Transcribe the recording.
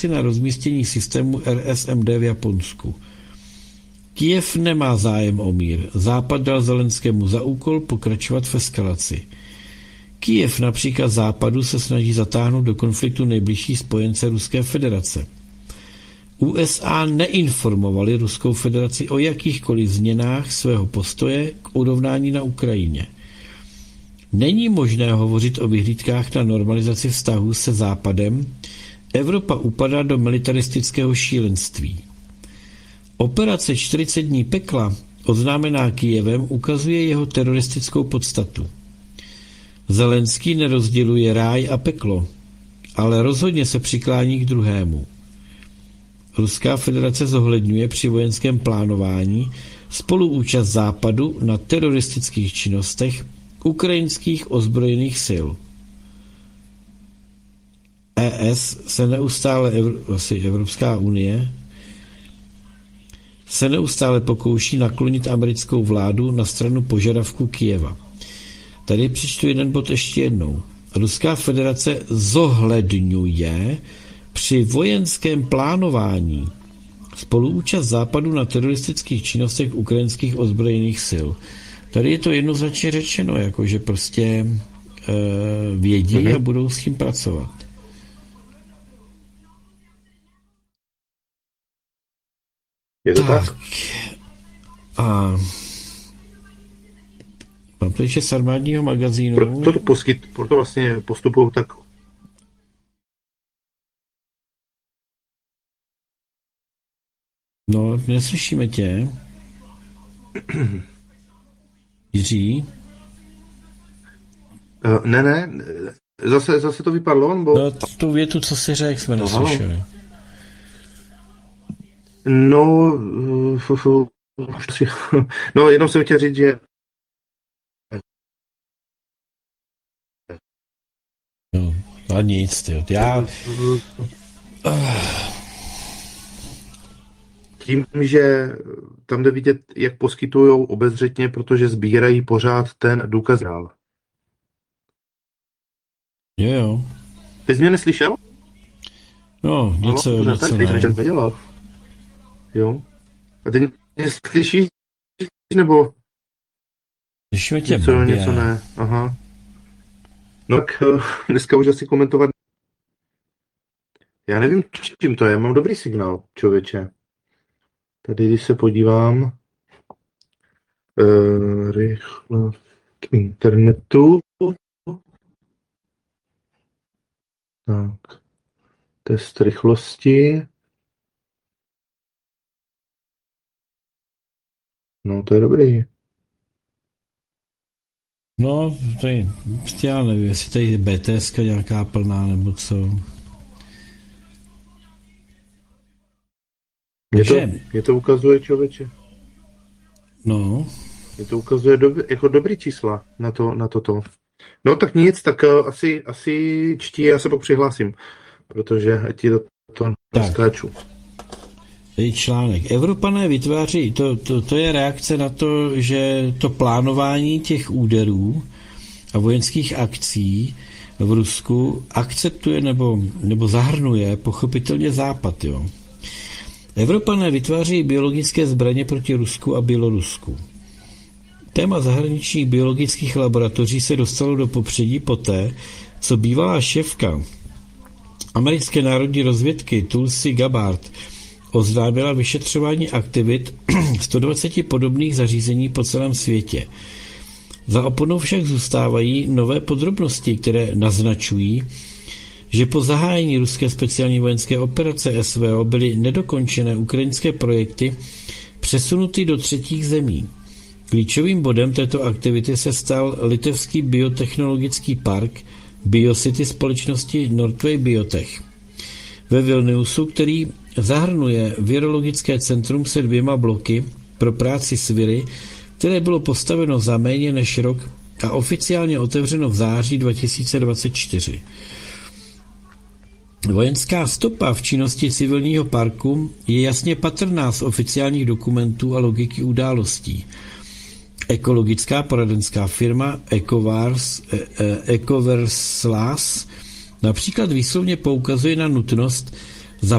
na rozmístění systému RSMD v Japonsku. Kyjev nemá zájem o mír. Západ dal Zelenskému za úkol pokračovat v eskalaci. Kyjev na příkaz Západu se snaží zatáhnout do konfliktu nejbližší spojence Ruské federace. USA neinformovali Ruskou federaci o jakýchkoliv změnách svého postoje k urovnání na Ukrajině. Není možné hovořit o vyhlídkách na normalizaci vztahů se Západem. Evropa upadá do militaristického šílenství. Operace 40 dní pekla, oznámená Kyjevem, ukazuje jeho teroristickou podstatu. Zelenský nerozděluje ráj a peklo, ale rozhodně se přiklání k druhému. Ruská federace zohledňuje při vojenském plánování spoluúčast Západu na teroristických činnostech ukrajinských ozbrojených sil. se neustále, Evropská unie, se neustále pokouší naklonit americkou vládu na stranu požadavku Kyjeva. Tady přečtu jeden bod ještě jednou. Ruská federace zohledňuje při vojenském plánování spoluúčast Západu na teroristických činnostech ukrajinských ozbrojených sil. Tady je to jednoznačně řečeno, jako že prostě vědí a budou s tím pracovat. Je to tak? A mám to ještě z armádního magazínu. Proto vlastně postupují tak. No, neslyšíme tě. Jiří? Ne, zase to vypadlo, nebo? No, tu větu, co si řekl, jsme neslyšeli. No, jenom jsem chtěl říct, že no, a nic, tyjo. Tím, že tam jde vidět, jak poskytují obezřetně, protože sbírají pořád ten důkaz dál. Jo. Ty jsi mě neslyšel? No, něco ne. Jo. A ty mě slyšíš, nebo? Slyšíme tě něco ne. Aha. No tak dneska už asi komentovat. Já nevím, čím to je. Mám dobrý signál, člověče. Tady, když se podívám rychle k internetu. Tak. Test rychlosti. No, to je dobrý. No, tady, já nevím, jestli tady je BTS nějaká plná, nebo co. Mě to ukazuje, člověče. No. Mě to ukazuje jako dobrý čísla na toto. No tak nic, tak asi čtí, já se pak přihlásím, protože ti to naskáču. Tady článek. Evropané vytváří, to je reakce na to, že to plánování těch úderů a vojenských akcí v Rusku akceptuje nebo zahrnuje pochopitelně Západ, jo. Evropané vytváří biologické zbraně proti Rusku a Bělorusku. Téma zahraničních biologických laboratoří se dostalo do popředí poté, co bývalá šéfka americké národní rozvědky Tulsi Gabbard oznámila vyšetřování aktivit 120 podobných zařízení po celém světě. Za oponou však zůstávají nové podrobnosti, které naznačují, že po zahájení ruské speciální vojenské operace SVO byly nedokončené ukrajinské projekty přesunuty do třetích zemí. Klíčovým bodem této aktivity se stal litevský biotechnologický park Biocity společnosti Northway Biotech ve Vilniusu, který zahrnuje virologické centrum se 2 bloky pro práci s viry, které bylo postaveno za méně než rok a oficiálně otevřeno v září 2024. Vojenská stopa v činnosti civilního parku je jasně patrná z oficiálních dokumentů a logiky událostí. Ekologická poradenská firma Ecoverslas například výslovně poukazuje na nutnost